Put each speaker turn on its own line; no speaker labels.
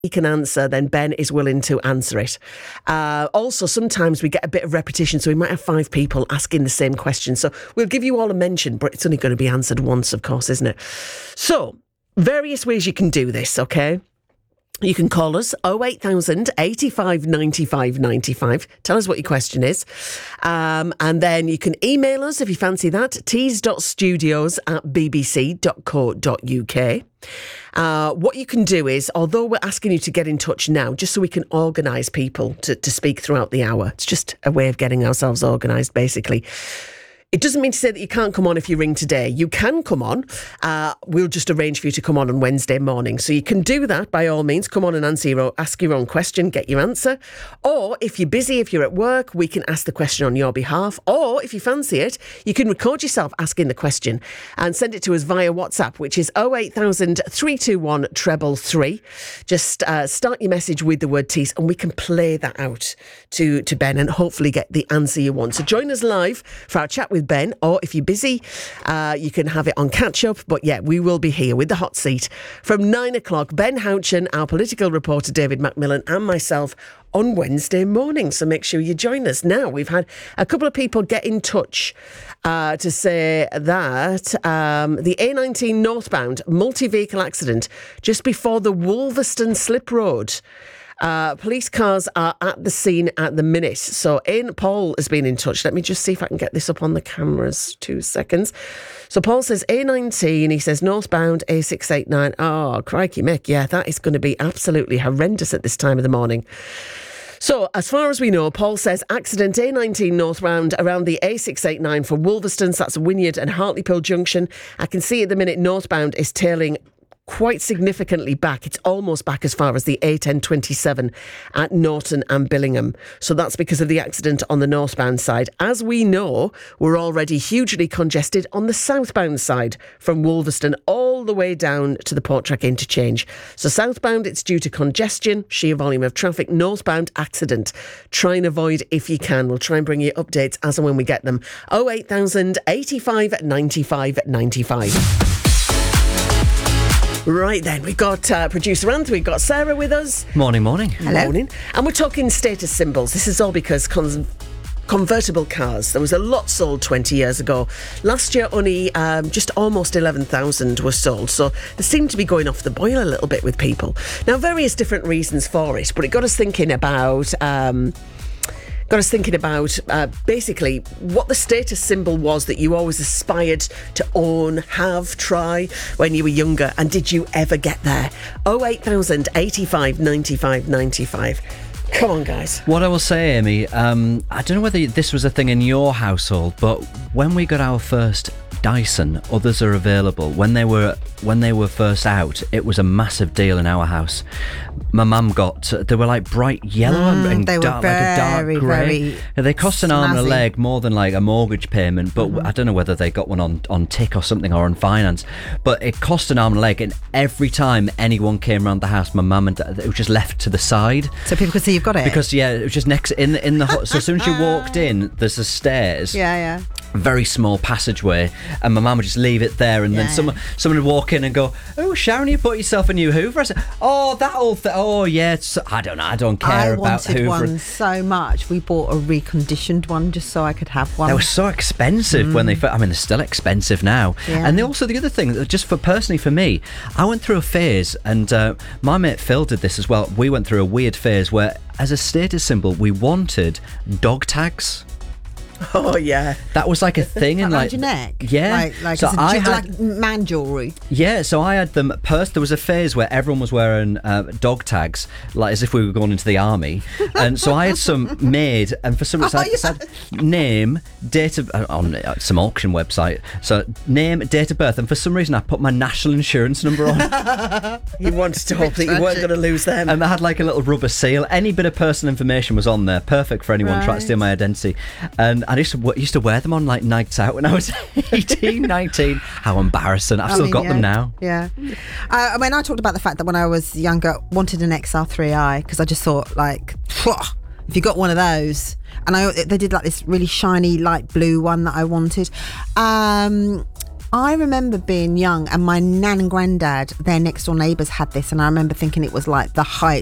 he can answer, then Ben is willing to answer it. Also, sometimes we get a bit of repetition, so we might have 5 people asking the same question. So we'll give you all a mention, but it's only going to be answered once, of course, isn't it? So, various ways you can do this, okay? You can call us 08000 85 95 95. Tell us what your question is. And then you can email us if you fancy that, tees.studios@bbc.co.uk. What you can do is, although we're asking you to get in touch now, just so we can organise people to speak throughout the hour. It's just a way of getting ourselves organised, basically. It doesn't mean to say that you can't come on if you ring today. You can come on. We'll just arrange for you to come on Wednesday morning. So you can do that by all means. Come on and ask your own question, get your answer. Or if you're busy, if you're at work, we can ask the question on your behalf. Or if you fancy it, you can record yourself asking the question and send it to us via WhatsApp, which is 08000 321 333. Just start your message with the word tease and we can play that out to Ben and hopefully get the answer you want. So join us live for our chat with Ben, or if you're busy, you can have it on catch up. But yeah, we will be here with the hot seat from 9 o'clock. Ben Houchen, our political reporter David Macmillan, and myself on Wednesday morning. So make sure you join us. Now, we've had a couple of people get in touch to say that the A19 northbound multi-vehicle accident just before the Wolverston Slip Road. Police cars are at the scene at the minute. So Paul has been in touch. Let me just see if I can get this up on the cameras. 2 seconds. So Paul says A19, he says northbound A689. Oh, crikey Mick. Yeah, that is going to be absolutely horrendous at this time of the morning. So, as far as we know, Paul says accident A19 northbound around the A689 for Wolverstone. That's Wynyard and Hartlepool Junction. I can see at the minute northbound is tailing quite significantly back. It's almost back as far as the A1027 at Norton and Billingham. So that's because of the accident on the northbound side. As we know, we're already hugely congested on the southbound side from Wolverston all the way down to the Porttrack interchange. So southbound, it's due to congestion, sheer volume of traffic. Northbound, accident. Try and avoid if you can. We'll try and bring you updates as and when we get them. 08000 85 95 95. Right then, we've got producer Anthony, we've got Sarah with us.
Morning.
Hello. Morning. And we're talking status symbols. This is all because convertible cars, there was a lot sold 20 years ago. Last year, only just almost 11,000 were sold. So they seem to be going off the boil a little bit with people. Now, various different reasons for it, but it got us thinking about... basically what the status symbol was that you always aspired to own, have, try when you were younger, and did you ever get there? 08000 85 95 95. Come on, guys.
What I will say, Amy, I don't know whether this was a thing in your household, but when we got our first Dyson, others are available. When they were first out, it was a massive deal in our house. My mum they were like bright yellow and
they
dark,
were
like a dark grey. They cost an arm and a leg more than like a mortgage payment, but I don't know whether they got one on tick or something or on finance, but it cost an arm and a leg, and every time anyone came around the house, my mum and dad, it was just left to the side.
So people could see you've got it?
Because, yeah, it was just next in the so as soon as you walked in, there's the stairs.
Yeah.
Very small passageway, and my mum would just leave it there, and then someone would walk in and go, "Oh, Sharon, you bought yourself a new Hoover." I said, "Oh, that old thing. Oh, yeah. I don't know. I don't care about Hoover."
I wanted one so much. We bought a reconditioned one just so I could have one.
They were so expensive when they. I mean, they're still expensive now. Yeah. And also the other thing, just personally for me, I went through a phase, and my mate Phil did this as well. We went through a weird phase where, as a status symbol, we wanted had
Oh yeah,
that was like a thing in
around your neck.
Yeah,
like so I had like man jewelry.
Yeah, so I had them. There was a phase where everyone was wearing dog tags, like as if we were going into the army. And so I had some made, and for some reason I said name, date of on some auction website. So name, date of birth, and for some reason I put my national insurance number on.
You wanted to hope that you weren't going to lose them.
And I had like a little rubber seal. Any bit of personal information was on there, perfect for anyone trying to steal my identity. And I used to wear them on like nights out when I was 18, 19. How embarrassing. I've still got them now.
Yeah. I mean, I talked about the fact that when I was younger, wanted an XR3i because I just thought like, if you got one of those, and they did like this really shiny light blue one that I wanted. I remember being young and my nan and granddad, their next door neighbours, had this, and I remember thinking it was like the height